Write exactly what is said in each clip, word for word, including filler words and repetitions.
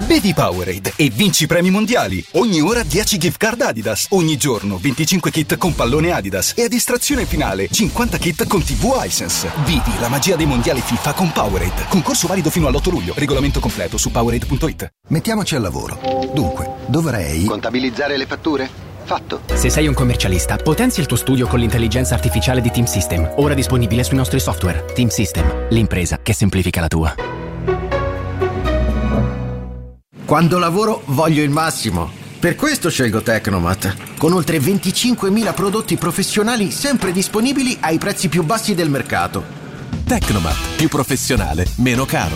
Bevi Powerade e vinci premi mondiali. Ogni ora dieci gift card Adidas. Ogni giorno venticinque kit con pallone Adidas. E a distrazione finale cinquanta kit con tivù Hisense. Vivi la magia dei mondiali FIFA con Powerade. Concorso valido fino all'otto luglio. Regolamento completo su powerade punto it. Mettiamoci al lavoro. Dunque, dovrei... contabilizzare le fatture? Fatto. Se sei un commercialista, potenzia il tuo studio con l'intelligenza artificiale di Team System. Ora disponibile sui nostri software. Team System, l'impresa che semplifica la tua. Quando lavoro voglio il massimo. Per questo scelgo Tecnomat. Con oltre venticinquemila prodotti professionali sempre disponibili ai prezzi più bassi del mercato. Tecnomat, più professionale, meno caro.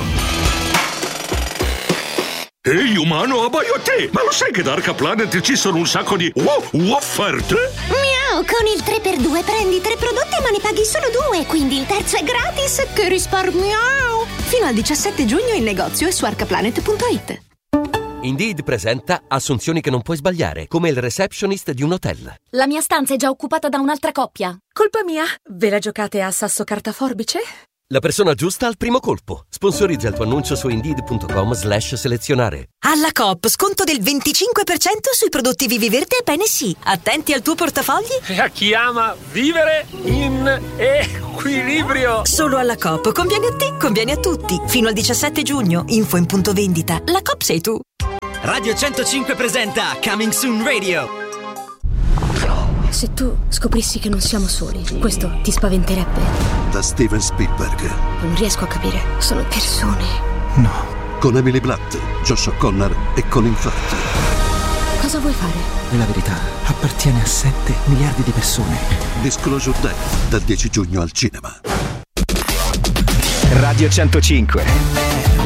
Ehi umano, abbaio a te! Ma lo sai che da Arca Planet ci sono un sacco di wow, wow offerte? Miau, con il tre per due prendi tre prodotti ma ne paghi solo due, quindi il terzo è gratis. Che risparmiao! Fino al diciassette giugno in negozio e su arcaplanet punto it. Indeed presenta assunzioni che non puoi sbagliare, come il receptionist di un hotel. La mia stanza è già occupata da un'altra coppia. Colpa mia? Ve la giocate a sasso carta forbice? La persona giusta al primo colpo. Sponsorizza il tuo annuncio su indeed.com slash selezionare. Alla Coop, sconto del venticinque per cento sui prodotti Vivi Verde e P N C. Attenti al tuo portafogli. E a chi ama vivere in equilibrio. Solo alla Coop. Conviene a te, conviene a tutti. Fino al diciassette giugno. Info in punto vendita. La Coop sei tu. Radio centocinque presenta Coming Soon Radio. Se tu scoprissi che non siamo soli, questo ti spaventerebbe? Da Steven Spielberg. Non riesco a capire. Sono persone. No. Con Emily Blunt, Josh O'Connor e Colin Firth. Cosa vuoi fare? La verità appartiene a sette miliardi di persone. Disclosure Day, dal dieci giugno al cinema. Radio centocinque.